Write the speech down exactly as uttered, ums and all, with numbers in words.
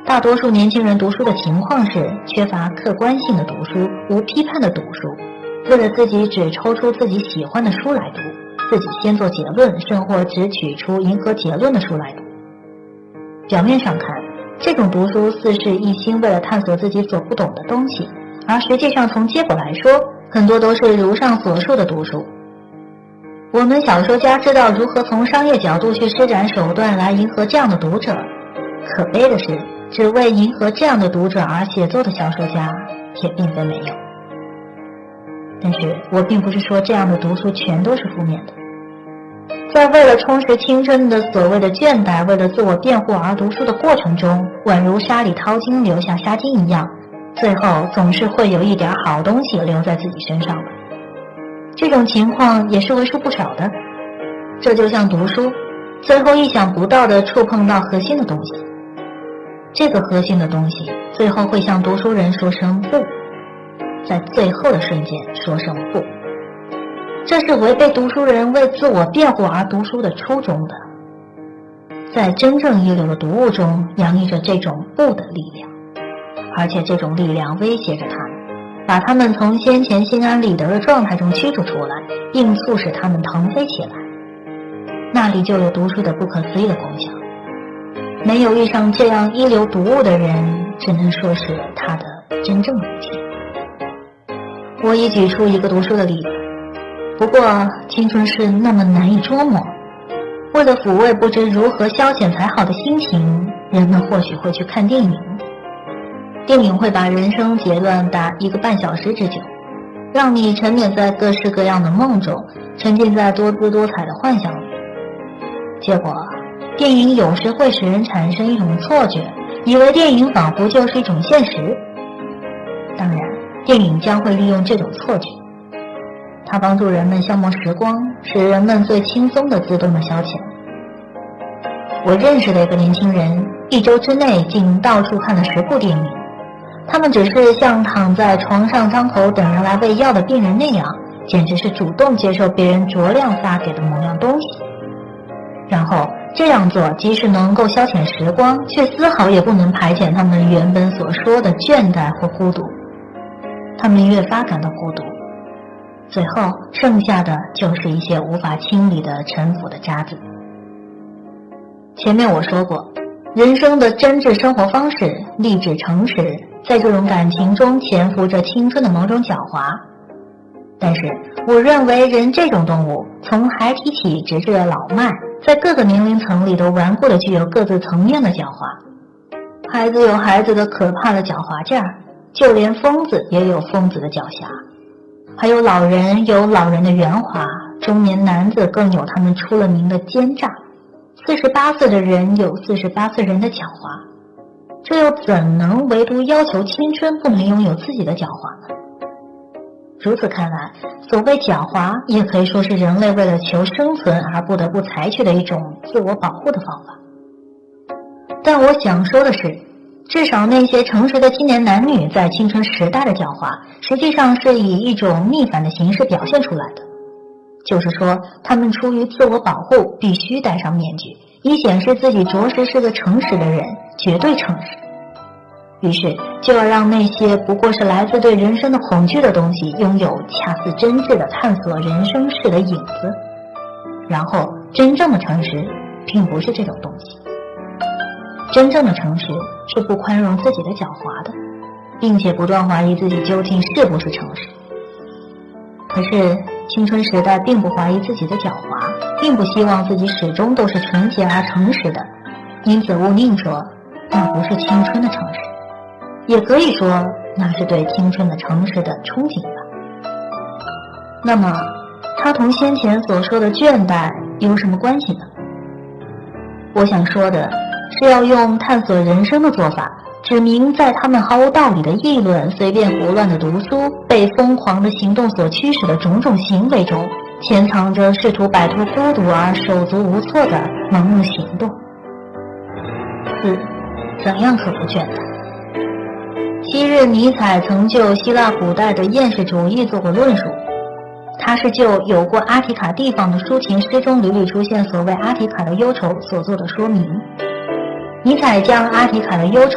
大多数年轻人读书的情况是缺乏客观性的读书，无批判的读书，为了自己只抽出自己喜欢的书来读，自己先做结论，甚或只取出迎合结论的书来读。表面上看，这种读书似是一心为了探索自己所不懂的东西，而实际上从结果来说，很多都是如上所述的读书。我们小说家知道如何从商业角度去施展手段来迎合这样的读者，可悲的是，只为迎合这样的读者而写作的小说家也并非没有。但是我并不是说这样的读书全都是负面的。在为了充实青春的所谓的倦怠，为了自我辩护而读书的过程中，宛如沙里淘金留下虾金一样，最后总是会有一点好东西留在自己身上的。这种情况也是为数不少的。这就像读书，最后意想不到地触碰到核心的东西，这个核心的东西最后会向读书人说声不，在最后的瞬间说声不。这是违背读书人为自我辩护而读书的初衷的。在真正一流的读物中洋溢着这种不的力量，而且这种力量威胁着他们，把他们从先前心安理得的状态中驱逐出来，并促使他们腾飞起来。那里就有读书的不可思议的功效。没有遇上这样一流读物的人，只能说是他的真正的不幸。我已举出一个读书的例子，不过青春是那么难以捉摸，为了抚慰不知如何消遣才好的心情，人们或许会去看电影。电影会把人生截断达一个半小时之久，让你沉湎在各式各样的梦中，沉浸在多姿多彩的幻想里。结果电影有时会使人产生一种错觉，以为电影仿佛就是一种现实。当然，电影将会利用这种错觉，它帮助人们消磨时光，使人们最轻松的自动的消遣。我认识的一个年轻人，一周之内竟到处看了十部电影。他们只是像躺在床上张口等人来喂药的病人那样，简直是主动接受别人酌量撒给的某样东西。然后这样做即使能够消遣时光，却丝毫也不能排遣他们原本所说的倦怠或孤独。他们越发感到孤独，最后剩下的就是一些无法清理的陈腐的渣子。前面我说过，人生的真挚生活方式，励志诚实，在这种感情中潜伏着青春的某种狡猾。但是我认为人这种动物，从孩提起直至老迈，在各个年龄层里都顽固地具有各自层面的狡猾。孩子有孩子的可怕的狡猾劲儿，就连疯子也有疯子的狡黠，还有老人有老人的圆滑，中年男子更有他们出了名的奸诈，四十八岁的人有四十八岁人的狡猾，这又怎能唯独要求青春不能拥有自己的狡猾呢？如此看来，所谓狡猾也可以说是人类为了求生存而不得不采取的一种自我保护的方法。但我想说的是，至少那些诚实的青年男女在青春时代的狡猾，实际上是以一种逆反的形式表现出来的。就是说，他们出于自我保护，必须戴上面具，以显示自己着实是个诚实的人，绝对诚实。于是就要让那些不过是来自对人生的恐惧的东西，拥有恰似真挚的探索人生事的影子。然后真正的诚实并不是这种东西，真正的诚实是不宽容自己的狡猾的，并且不断怀疑自己究竟是不是诚实。可是青春时代并不怀疑自己的狡猾，并不希望自己始终都是纯洁而诚实的，因此勿宁说那不是青春的诚实，也可以说那是对青春的诚实的憧憬吧。那么它同先前所说的倦怠有什么关系呢？我想说的是要用探索人生的做法，指明在他们毫无道理的议论、随便胡乱的读书、被疯狂的行动所驱使的种种行为中，潜藏着试图摆脱孤独而手足无措的盲目行动。四，怎样克服倦怠？昔日尼采曾就希腊古代的厌世主义做过论述，他是就有过阿提卡地方的抒情诗中屡屡出现所谓阿提卡的忧愁所做的说明。尼采将阿提卡的忧愁